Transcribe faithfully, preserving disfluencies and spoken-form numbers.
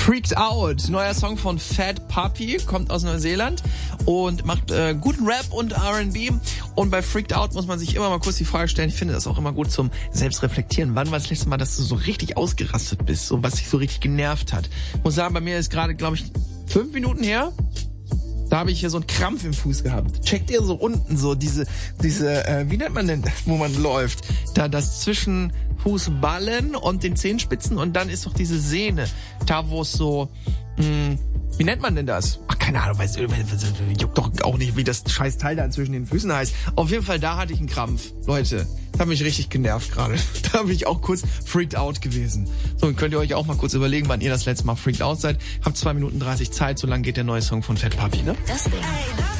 Freaked Out, neuer Song von Fat Puppy, kommt aus Neuseeland und macht äh, guten Rap und R and B. Und bei Freaked Out muss man sich immer mal kurz die Frage stellen, ich finde das auch immer gut zum Selbstreflektieren. Wann war das letzte Mal, dass du so richtig ausgerastet bist, so was dich so richtig genervt hat? Ich muss sagen, bei mir ist gerade, glaube ich, fünf Minuten her. Da habe ich hier so einen Krampf im Fuß gehabt. Checkt ihr so unten so diese, diese, äh, wie nennt man denn das, wo man läuft? Da das zwischen Fußballen und den Zehenspitzen und dann ist doch diese Sehne. Da wo es so, mh, wie nennt man denn das? Ach, keine Ahnung, weiß, juckt doch auch nicht, wie das scheiß Teil da zwischen den Füßen heißt. Auf jeden Fall, da hatte ich einen Krampf. Leute, das hat mich richtig genervt gerade. Da bin ich auch kurz freaked out gewesen. So, und könnt ihr euch auch mal kurz überlegen, wann ihr das letzte Mal freaked out seid. Habt zwei Minuten dreißig Zeit, so lang geht der neue Song von Fat Puppy, ne? Das Ding.